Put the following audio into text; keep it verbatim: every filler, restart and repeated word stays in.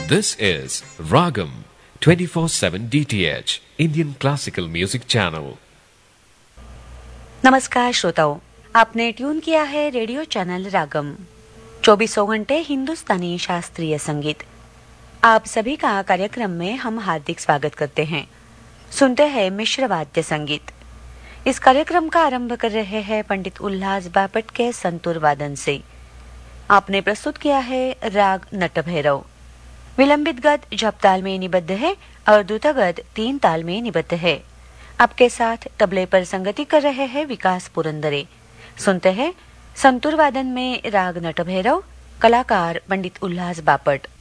This is Ragam twenty-four seven D T H Indian Classical Music Channel. नमस्कार श्रोताओं, आपने tune KIA है radio channel रागम चौबीसों घंटे हिंदुस्तानी शास्त्रीय संगीत। आप सभी का कार्यक्रम में हम हार्दिक स्वागत करते हैं। सुनते हैं मिश्र वाद्य संगीत। इस कार्यक्रम का आरंभ कर रहे हैं पंडित उल्लास बापट के संतूर वादन से। आपने प्रस्तुत किया है राग नटभैरव। विलंबित गद जप ताल में निबद्ध है और द्रुतगद तीन ताल में निबद्ध है। आपके साथ तबले पर संगति कर रहे हैं विकास पुरंदरे। सुनते हैं संतूर वादन में राग नटभैरव, कलाकार पंडित उल्लास बापट।